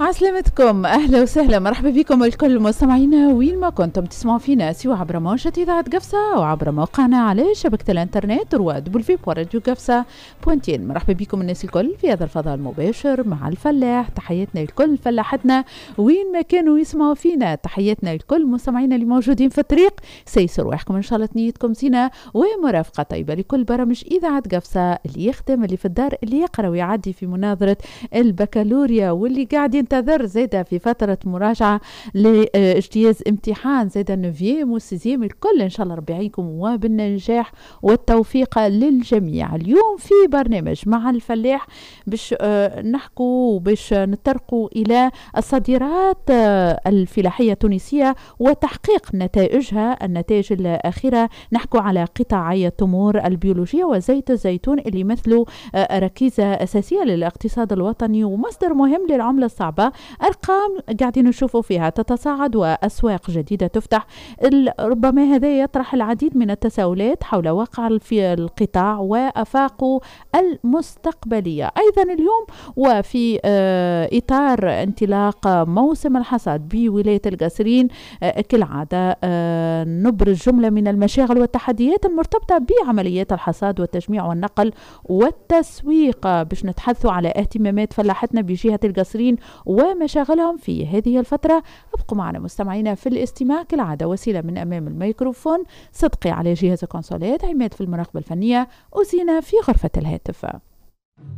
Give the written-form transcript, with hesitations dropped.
عسلامتكم، أهلا وسهلا، مرحبا بكم الكل مستمعينا وين ما كنتم تسمعوا فينا، سواء عبر موجة إذاعة قفصة أو عبر موقعنا على شبكة الإنترنت www.radiocafsa.tn. مرحبا بكم الناس الكل في هذا الفضاء المباشر مع الفلاح. تحياتنا الكل فلاحتنا وين ما كانوا يسمعوا فينا، تحياتنا الكل مستمعينا اللي موجودين في الطريق. سيسر روحكم إن شاء الله، نيتكم زينة ومرافقة طيبة لكل برامج إذاعة قفصة، اللي يخدم، اللي في الدار، اللي يقرأ ويعدي في مناظرة البكالوريا، واللي قاعد ينتظر زيدا في فترة مراجعة لاجتياز امتحان زيدا نوفيام وسيزيام. الكل إن شاء الله ربي يعينكم وبالنجاح والتوفيق للجميع. اليوم في برنامج مع الفلاح باش نحكوا وباش نتطرقوا إلى الصادرات الفلاحية التونسية وتحقيق نتائجها، النتائج الأخيرة. نحكوا على قطاعي التمور البيولوجية وزيت الزيتون اللي يمثلوا ركيزة أساسية للاقتصاد الوطني ومصدر مهم للعملة الصعبة. أرقام قاعدين نشوفوا فيها تتصاعد وأسواق جديدة تفتح. ربما هذا يطرح العديد من التساؤلات حول واقع في القطاع وأفاقه المستقبلية. أيضا اليوم وفي إطار انطلاق موسم الحصاد بولاية القصرين، كالعادة نبرز جملة من المشاغل والتحديات المرتبطة بعمليات الحصاد والتجميع والنقل والتسويق، باش نتحدثوا على اهتمامات فلاحتنا بجهة القصرين ومشاغلهم في هذه الفترة. ابقوا معنا مستمعينا في الاستماع. كالعادة وسيلة من أمام الميكروفون، صدقي على جهاز الكونسولات، عماد في المراقبة الفنية، وزينة في غرفة الهاتف.